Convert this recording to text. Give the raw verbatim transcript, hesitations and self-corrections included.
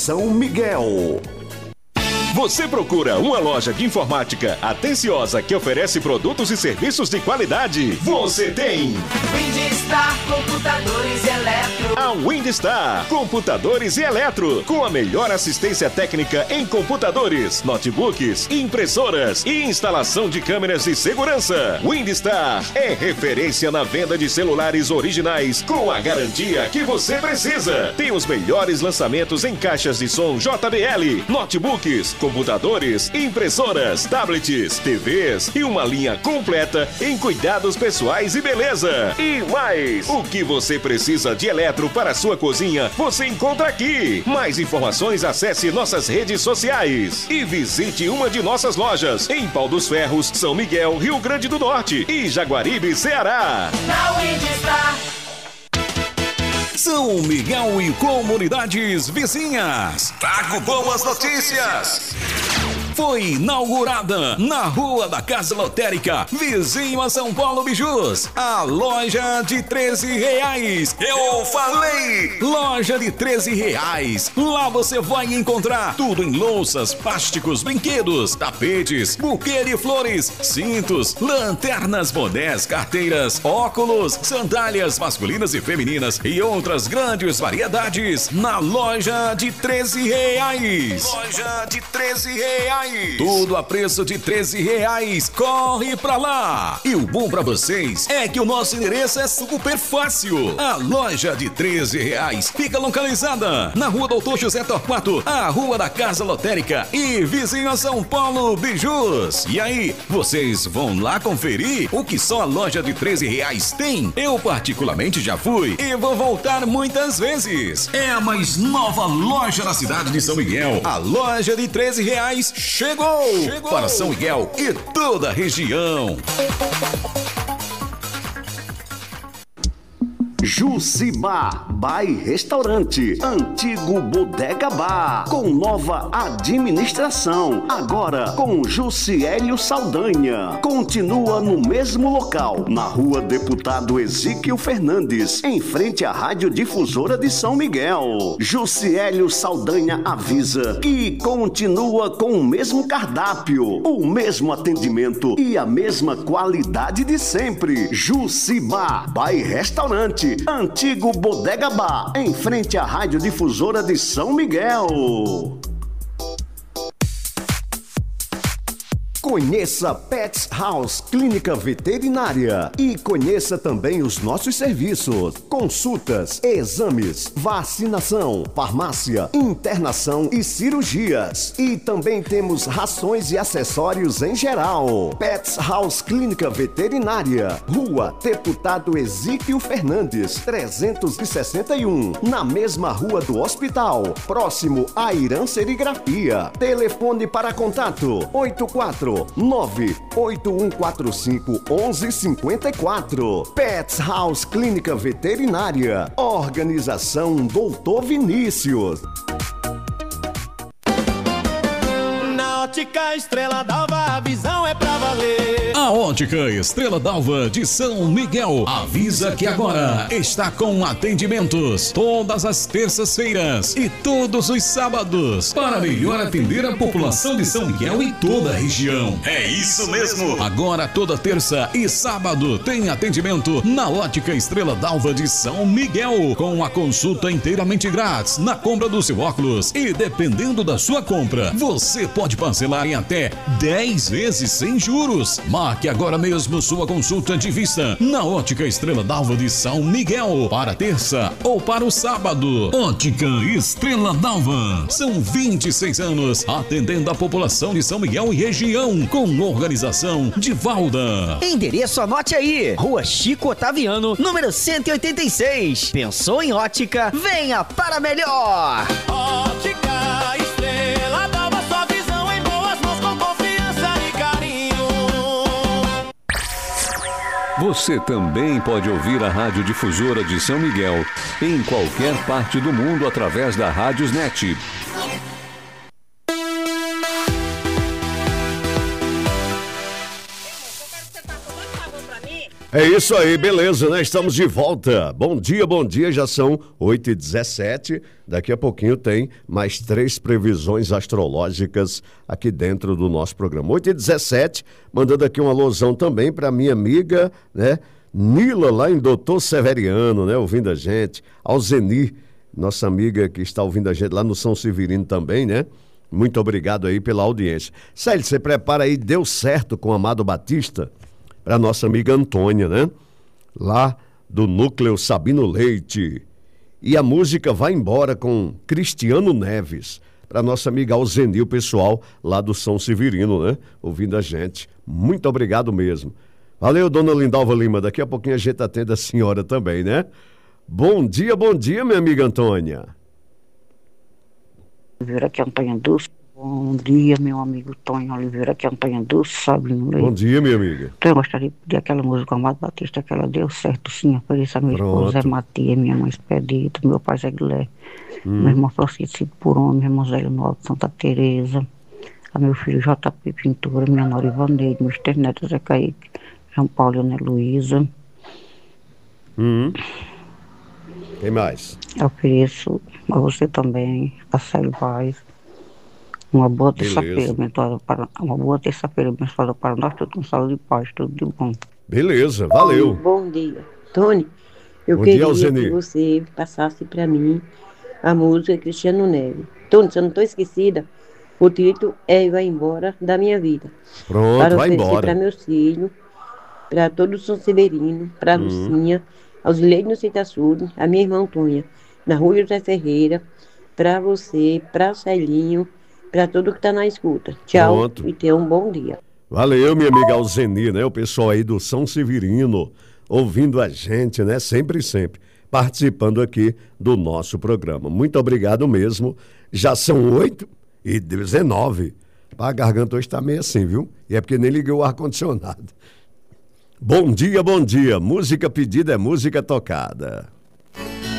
São Miguel. Você procura uma loja de informática atenciosa que oferece produtos e serviços de qualidade? Você tem! Windstar Computadores e Eletro. A Windstar Computadores e Eletro, com a melhor assistência técnica em computadores, notebooks, impressoras e instalação de câmeras de segurança. Windstar é referência na venda de celulares originais com a garantia que você precisa. Tem os melhores lançamentos em caixas de som J B L, notebooks, computadores, impressoras, tablets, T Vs e uma linha completa em cuidados pessoais e beleza. E mais, o que você precisa de eletro para sua cozinha, você encontra aqui. Mais informações, acesse nossas redes sociais e visite uma de nossas lojas em Pau dos Ferros, São Miguel, Rio Grande do Norte e Jaguaribe, Ceará. Na Windstar. São Miguel e comunidades vizinhas. Trago boas notícias. Foi inaugurada na Rua da Casa Lotérica, vizinho a São Paulo Bijus, a loja de treze reais. Eu falei! Loja de treze reais. Lá você vai encontrar tudo em louças, plásticos, brinquedos, tapetes, buquê de flores, cintos, lanternas, bonés, carteiras, óculos, sandálias masculinas e femininas e outras grandes variedades na loja de treze reais. Loja de treze reais. Tudo a preço de treze reais. Corre pra lá! E o bom pra vocês é que o nosso endereço é super fácil. A loja de treze reais fica localizada na Rua Doutor José Torquato, a Rua da Casa Lotérica e vizinho a São Paulo Bijus. E aí, vocês vão lá conferir o que só a loja de treze reais tem? Eu particularmente já fui e vou voltar muitas vezes. É a mais nova loja na cidade de São Miguel. A loja de treze reais chegou, chegou para São Miguel e toda a região. Jucibá Bar e Restaurante, antigo Bodega Bar, com nova administração, agora com Juciélio Saldanha. Continua no mesmo local, na Rua Deputado Ezequiel Fernandes, em frente à Rádio Difusora de São Miguel. Juciélio Saldanha avisa que continua com o mesmo cardápio, o mesmo atendimento e a mesma qualidade de sempre. Jucibá Bar e Restaurante, antigo Bodega Bar, em frente à Rádio Difusora de São Miguel. Conheça Pets House Clínica Veterinária e conheça também os nossos serviços: consultas, exames, vacinação, farmácia, internação e cirurgias. E também temos rações e acessórios em geral. Pets House Clínica Veterinária, Rua Deputado Ezequiel Fernandes, trezentos e sessenta e um, na mesma rua do hospital, próximo à Irã Serigrafia. Telefone para contato: oito quatro nove oito um quatro cinco um um cinco quatro. Pets House Clínica Veterinária. Organização doutor Vinícius. Na Ótica Estrela d'Alva, a visão é pra valer. A Ótica Estrela d'Alva de São Miguel avisa que agora está com atendimentos todas as terças-feiras e todos os sábados para melhor atender a população de São Miguel e toda a região. É isso mesmo! Agora toda terça e sábado tem atendimento na Ótica Estrela d'Alva de São Miguel, com a consulta inteiramente grátis na compra do seu óculos, e dependendo da sua compra, você pode parcelar em até dez vezes sem juros. Marque agora mesmo sua consulta de vista na Ótica Estrela d'Alva de São Miguel para terça ou para o sábado. Ótica Estrela d'Alva. São vinte e seis anos atendendo a população de São Miguel e região, com organização de Valda. Endereço, anote aí: Rua Chico Otaviano, número cento e oitenta e seis. Pensou em ótica? Venha para melhor. Ótica Estrela d'Alva, sua visão em boas mãos, com confiança e carinho. Você também pode ouvir a Rádio Difusora de São Miguel em qualquer parte do mundo através da Rádiosnet. É isso aí, beleza, né? Estamos de volta. Bom dia, bom dia, já são oito e dezessete. Daqui a pouquinho tem mais três previsões astrológicas aqui dentro do nosso programa. oito e dezessete, mandando aqui uma alusão também para minha amiga, né? Nila, lá em Doutor Severiano, né? Ouvindo a gente. Alzeni, nossa amiga que está ouvindo a gente lá no São Severino também, né? Muito obrigado aí pela audiência. Célio, você prepara aí, deu certo com o Amado Batista? Para nossa amiga Antônia, né? Lá do Núcleo Sabino Leite. E a música vai embora com Cristiano Neves. Para nossa amiga Alzeni, o pessoal lá do São Severino, né? Ouvindo a gente. Muito obrigado mesmo. Valeu, dona Lindalva Lima. Daqui a pouquinho a gente atende a senhora também, né? Bom dia, bom dia, minha amiga Antônia. Oliveira, aqui é Antônia Dulce. Bom dia, meu amigo Tonho Oliveira, aqui é Antônia Dulce, Sabino Leite. Bom dia, minha amiga. Então, eu gostaria de pedir aquela música Amado Batista, que ela deu certo, sim. Ofereça a minha Pronto. esposa, Zé Matias, minha mãe Expedito, meu pai Zé Guilherme, Hum. meu irmão Francisco Cid Purone, meu irmão Zélio Novo, Santa Teresa, a meu filho J P Pintura, minha nora Ivaneide, meus três netos Zé Caíque, João Paulo e Ana Luísa. Hum. Quem mais? Eu ofereço a você também, a Célio Vaz. Uma boa terça-feira, abençoada para uma boa terça-feira, abençoada para nós, tudo com saúde e paz, tudo de bom. Beleza, valeu. Bom dia. Tony, eu Bom dia, queria Alzeni. que você passasse para mim a música Cristiano Neves. Tony, se eu não estou esquecida, o título é Vai Embora da Minha Vida. Pronto, para vai oferecer embora. para meus filhos, para todo o São Severino, para a Hum. Lucinha, aos Leite no Citaçudo, a minha irmã Antônia, na Rua José Ferreira, para você, para Celinho, para todo que está na escuta. Tchau. Pronto. E tenha um bom dia. Valeu, minha amiga Alzeni, né? O pessoal aí do São Severino, ouvindo a gente, né? Sempre, sempre, participando aqui do nosso programa. Muito obrigado mesmo. Já são oito e dezenove. A garganta hoje está meio assim, viu? E é porque nem liguei o ar-condicionado. Bom dia, bom dia. Música pedida é música tocada.